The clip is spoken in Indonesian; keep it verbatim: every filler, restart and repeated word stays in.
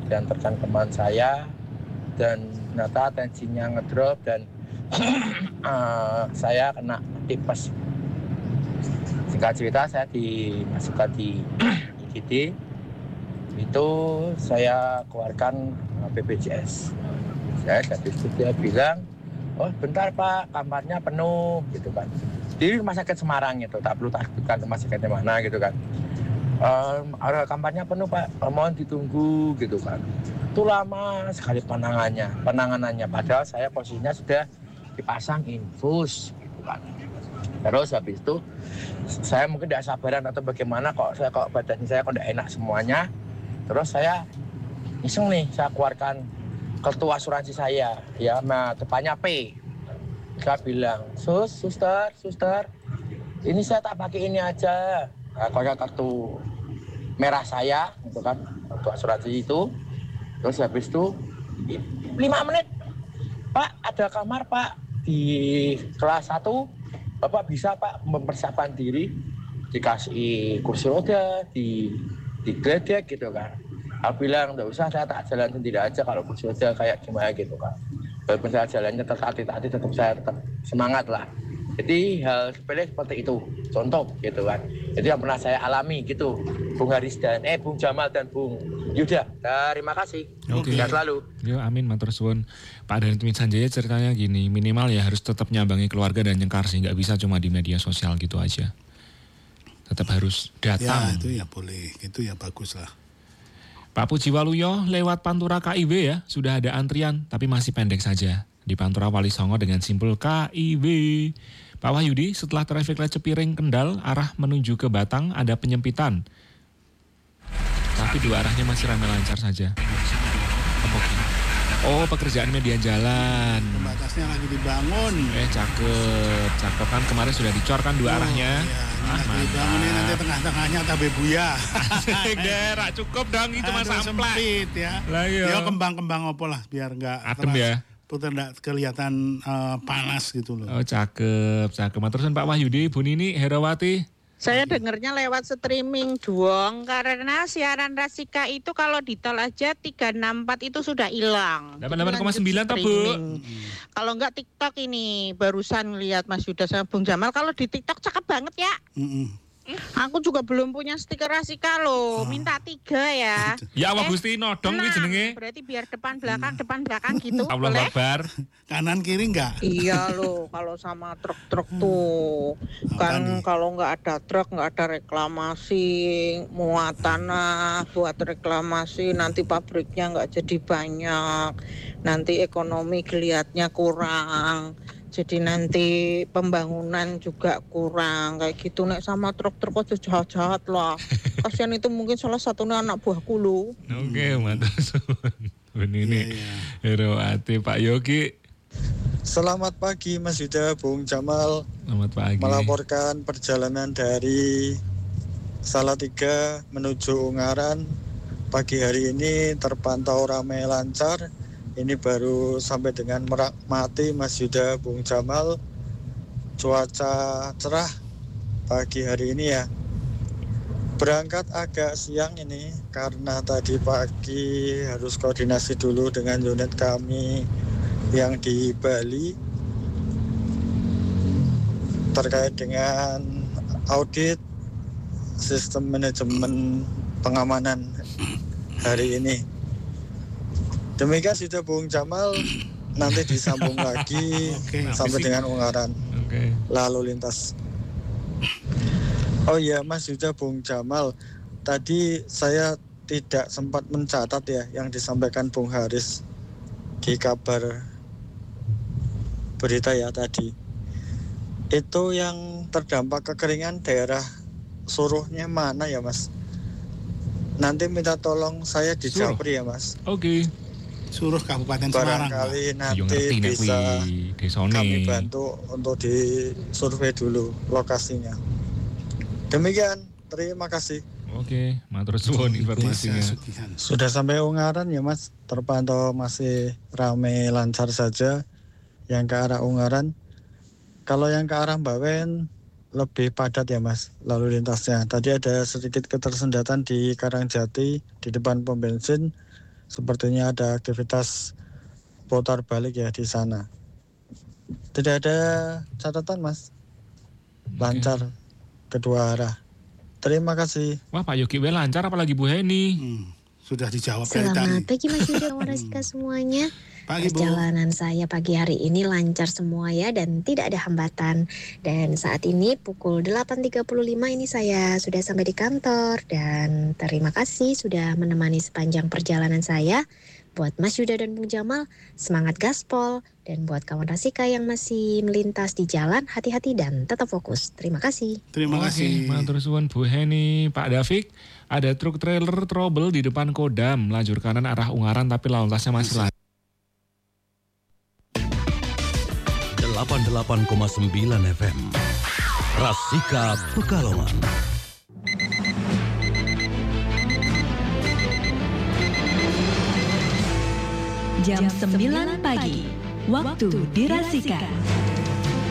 diantarkan teman saya dan ternyata tensinya ngedrop dan uh, saya kena tipes. Singkat cerita saya dimasukkan di I G D, itu saya keluarkan B P J S. Saya dari situ dia bilang, oh bentar Pak, kamarnya penuh gitu kan. Di rumah sakit Semarang itu, tak perlu takutkan rumah sakitnya mana gitu kan. Um, ada kamarnya penuh Pak, mohon ditunggu gitu kan. Itu lama sekali penanganannya, penanganannya. Padahal saya posisinya sudah dipasang infus gitu kan. Terus habis itu saya mungkin tidak sabaran atau bagaimana kok saya kok badan saya kok tidak enak semuanya. Terus saya iseng nih, saya keluarkan kartu asuransi saya, ya, nah, depannya P. Saya bilang, sus, suster, suster, ini saya tak pakai ini aja. Nah, kartu merah saya, gitu kan, kartu asuransi itu. Terus habis itu, lima menit, Pak, ada kamar Pak, di kelas satu, Bapak bisa Pak mempersiapkan diri, dikasih kursi roda, di, digledek gitu kan. Aku bilang, enggak usah, saya tak jalan sendiri aja kalau kursi roda kayak gimana gitu kan. Walaupun saya jalannya tertatih-tatih, tetap saya tetap semangat lah. Jadi hal sepele seperti itu, contoh gitu kan. Jadi yang pernah saya alami gitu, Bung Haris dan, eh Bung Jamal dan Bung Yuda. Terima kasih. Oke. Sehat selalu. Yo, amin, matur suwun. Pak Dharma Sanjaya ceritanya gini, minimal ya harus tetap nyambangi keluarga dan nyengkar sih, nggak bisa cuma di media sosial gitu aja. Tetap harus datang. Ya itu ya boleh, itu ya bagus lah. Pak Pujiwaluyo, lewat Pantura K I W ya, sudah ada antrian tapi masih pendek saja. Di Pantura Wali Songo dengan simpul K I W. Pak Wahyudi, setelah traffic light Cepiring Kendal, arah menuju ke Batang ada penyempitan. Tapi dua arahnya masih ramai lancar saja. Oh, pekerjaan median jalan. Pembatasnya lagi dibangun. Eh, cakep. Cakep kan kemarin sudah dicor kan dua oh, arahnya. Iya, ah, lagi dibangun ini nanti tengah-tengahnya tabe buya. Gerak cukup dong itu masa sempit ya. Lagi ya kembang-kembang opo lah biar enggak adem ya. Putar enggak kelihatan uh, panas gitu loh. Oh, cakep, cakep. Terusan Pak Wahyudi, Bu Nini Herawati. Saya dengarnya lewat streaming dong, karena siaran Rasika itu kalau di tol aja tiga enam empat itu sudah hilang. delapan puluh delapan koma sembilan toh, Bu. Kalau enggak TikTok ini, barusan lihat Mas Yuda sama Bung Jamal, kalau di TikTok cakep banget ya. Mm-mm. Aku juga belum punya stiker Rasika loh, minta tiga ya. Ya Allah eh, Gusti nodong iki jenenge. Berarti biar depan belakang hmm. depan belakang gitu. Allah boleh? Akbar. Kanan kiri enggak? Iya loh, kalau sama truk-truk tuh kan kalau nggak ada truk nggak ada reklamasi, muat tanah buat reklamasi nanti pabriknya nggak jadi banyak, nanti ekonomi kelihatannya kurang. Jadi nanti pembangunan juga kurang kayak gitu. Nek sama truk-truk aja jahat-jahat lah. Kasihan itu mungkin salah satunya anak buahku loh. Oke, okay, mantap. Ini Herawati Pak Yogi. Selamat pagi Mas Yuda, Bung Jamal. Selamat pagi. Melaporkan perjalanan dari Salatiga menuju Ungaran. Pagi hari ini terpantau ramai lancar. Ini baru sampai dengan Merak Mati, Mas Yuda, Bung Jamal. Cuaca cerah pagi hari ini ya. Berangkat agak siang ini karena tadi pagi harus koordinasi dulu dengan unit kami yang di Bali terkait dengan audit sistem manajemen pengamanan hari ini. Demikian sudah Bung Jamal, nanti disambung lagi okay, sampai dengan Ungaran okay. Lalu lintas. Oh iya Mas Yuda, Bung Jamal, tadi saya tidak sempat mencatat ya yang disampaikan Bung Haris di kabar berita ya tadi. Itu yang terdampak kekeringan daerah Suruhnya mana ya Mas? Nanti minta tolong saya di Japri ya Mas. Oke. Okay. Suruh Kabupaten Semarang. Barangkali nanti bisa kami bantu untuk disurvei dulu lokasinya. Demikian, terima kasih. Oke, matur suwun informasinya. Sudah sampai Ungaran ya Mas, terpantau masih ramai lancar saja yang ke arah Ungaran. Kalau yang ke arah Bawen lebih padat ya Mas lalu lintasnya. Tadi ada sedikit ketersendatan di Karangjati di depan pom bensin. sepertinya ada aktivitas putar balik ya di sana. Tidak ada catatan, Mas. Lancar Oke. kedua arah. Terima kasih. Wah, Pak Yogi we lancar apalagi Bu Heni. Hmm, sudah dijawab dari Selamat tadi. pagi Mas Yuda Warasika semuanya. Pagi, Bu. Perjalanan saya pagi hari ini lancar semua ya dan tidak ada hambatan. Dan saat ini pukul delapan tiga puluh lima ini saya sudah sampai di kantor dan terima kasih sudah menemani sepanjang perjalanan saya. Buat Mas Yuda dan Bung Jamal, semangat gaspol. Dan buat kawan Rasika yang masih melintas di jalan, hati-hati dan tetap fokus. Terima kasih. Terima kasih. Matur suwun Bu Heni. Pak Davik, ada truk trailer trouble di depan Kodam, lajur kanan arah Ungaran tapi lalu lintasnya masih lancar. delapan puluh delapan koma sembilan F M Rasika Pekalongan. Jam sembilan pagi, waktu di Rasika.